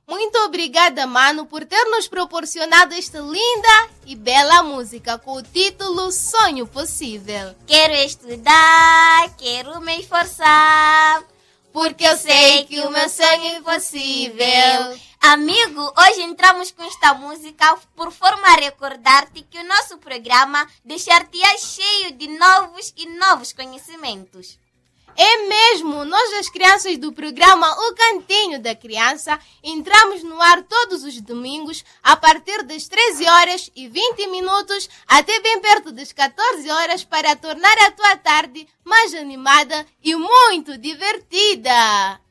Muito obrigada, Mano, por ter nos proporcionado esta linda e bela música com o título Sonho Possível. Quero estudar, quero me esforçar, porque eu sei que o meu sonho é impossível. Amigo, hoje entramos com esta música por forma a recordar-te que o nosso programa deixar-te-á cheio de novos conhecimentos. É mesmo! Nós, as crianças do programa O Cantinho da Criança, entramos no ar todos os domingos a partir das 13h20 até bem perto das 14h para tornar a tua tarde mais animada e muito divertida.